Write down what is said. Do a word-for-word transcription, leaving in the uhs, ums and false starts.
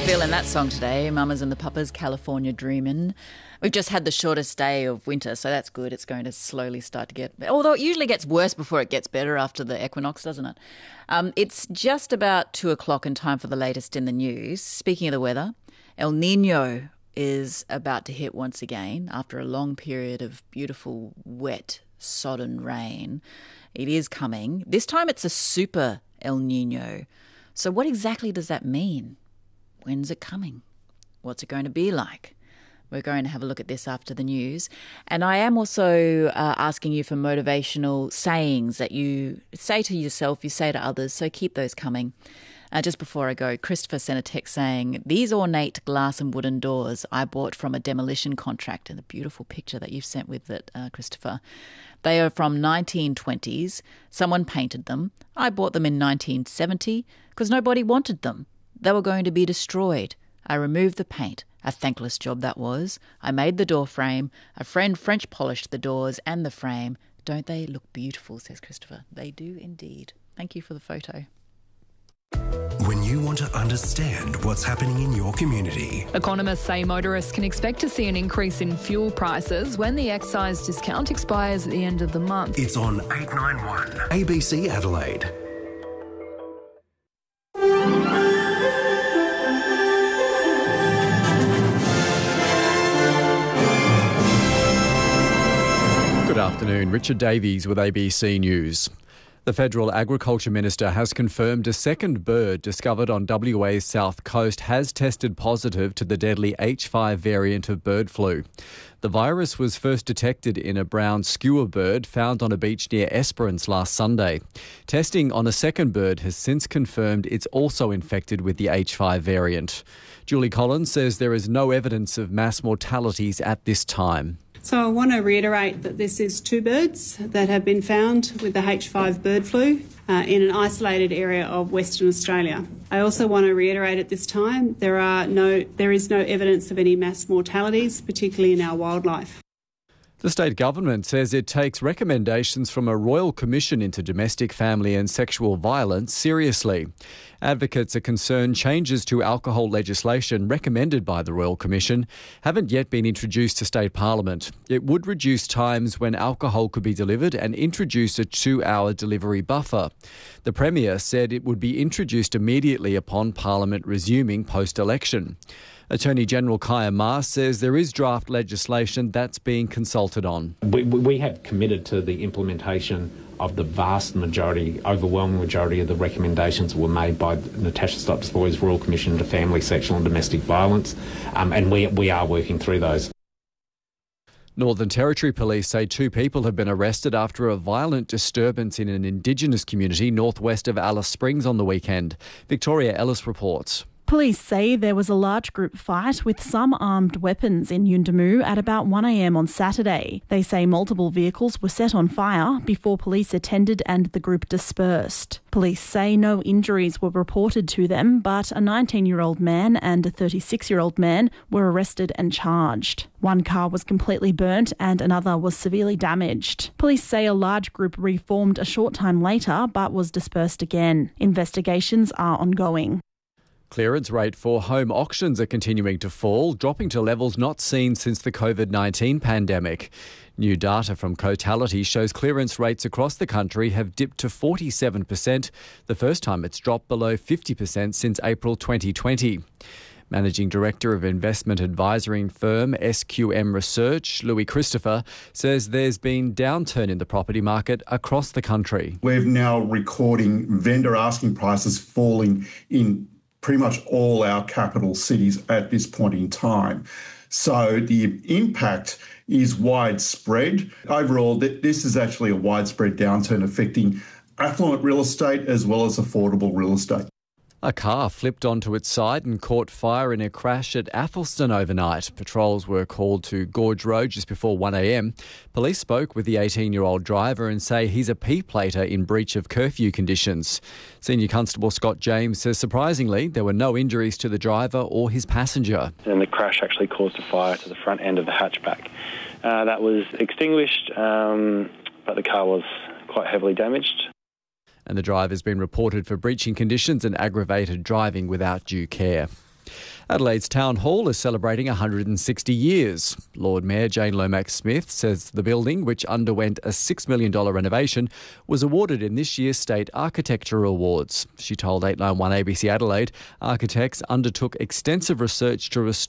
Feeling that song today, Mamas and the Papas, California Dreamin'. We've just had the shortest day of winter, so that's good. It's going to slowly start to get... Although it usually gets worse before it gets better after the equinox, doesn't it? Um, it's just about two o'clock and time for the latest in the news. Speaking of the weather, El Nino is about to hit once again after a long period of beautiful, wet, sodden rain. It is coming. This time it's a super El Nino. So what exactly does that mean? When's it coming? What's it going to be like? We're going to have a look at this after the news. And I am also uh, asking you for motivational sayings that you say to yourself, you say to others, so keep those coming. Uh, just before I go, Christopher sent a text saying, these ornate glass and wooden doors I bought from a demolition contractor. The beautiful picture that you've sent with it, uh, Christopher. They are from nineteen twenties. Someone painted them. I bought them in nineteen seventy because nobody wanted them. They were going to be destroyed. I removed the paint. A thankless job that was. I made the door frame. A friend French polished the doors and the frame. Don't they look beautiful, says Christopher. They do indeed. Thank you for the photo. When you want to understand what's happening in your community. Economists say motorists can expect to see an increase in fuel prices when the excise discount expires at the end of the month. It's on eight ninety-one A B C Adelaide. Good afternoon, Richard Davies with A B C News. The Federal Agriculture Minister has confirmed a second bird discovered on W A's south coast has tested positive to the deadly H five variant of bird flu. The virus was first detected in a brown skua bird found on a beach near Esperance last Sunday. Testing on a second bird has since confirmed it's also infected with the H five variant. Julie Collins says there is no evidence of mass mortalities at this time. So I want to reiterate that this is two birds that have been found with the H five bird flu uh, in an isolated area of Western Australia. I also want to reiterate at this time there are no, there is no evidence of any mass mortalities, particularly in our wildlife. The state government says it takes recommendations from a Royal Commission into Domestic, Family and Sexual Violence seriously. Advocates are concerned changes to alcohol legislation recommended by the Royal Commission haven't yet been introduced to state parliament. It would reduce times when alcohol could be delivered and introduce a two-hour delivery buffer. The Premier said it would be introduced immediately upon Parliament resuming post-election. Attorney General Kaya Ma says there is draft legislation that's being consulted on. We, we have committed to the implementation of the vast majority, overwhelming majority of the recommendations that were made by Natasha Stott-Despoy's Royal Commission into Family, Sexual and Domestic Violence, um, and we, we are working through those. Northern Territory Police say two people have been arrested after a violent disturbance in an Indigenous community northwest of Alice Springs on the weekend. Victoria Ellis reports. Police say there was a large group fight with some armed weapons in Yuendumu at about one a m on Saturday. They say multiple vehicles were set on fire before police attended and the group dispersed. Police say no injuries were reported to them, but a nineteen-year-old man and a thirty-six-year-old man were arrested and charged. One car was completely burnt and another was severely damaged. Police say a large group reformed a short time later but was dispersed again. Investigations are ongoing. Clearance rate for home auctions are continuing to fall, dropping to levels not seen since the COVID nineteen pandemic. New data from Cotality shows clearance rates across the country have dipped to forty-seven percent, the first time it's dropped below fifty percent since April twenty twenty. Managing Director of investment advisory firm S Q M Research, Louis Christopher, says there's been downturn in the property market across the country. We're now recording vendor asking prices falling in pretty much all our capital cities at this point in time. So the impact is widespread. Overall, this is actually a widespread downturn affecting affluent real estate as well as affordable real estate. A car flipped onto its side and caught fire in a crash at Athelston overnight. Patrols were called to Gorge Road just before one a m. Police spoke with the eighteen-year-old driver and say he's a P-plater in breach of curfew conditions. Senior Constable Scott James says surprisingly there were no injuries to the driver or his passenger. And the crash actually caused a fire to the front end of the hatchback. Uh, that was extinguished, um, but the car was quite heavily damaged. And the driver has been reported for breaching conditions and aggravated driving without due care. Adelaide's Town Hall is celebrating one hundred sixty years. Lord Mayor Jane Lomax-Smith says the building, which underwent a six million dollars renovation, was awarded in this year's State Architecture Awards. She told eight nine one A B C Adelaide architects undertook extensive research to restore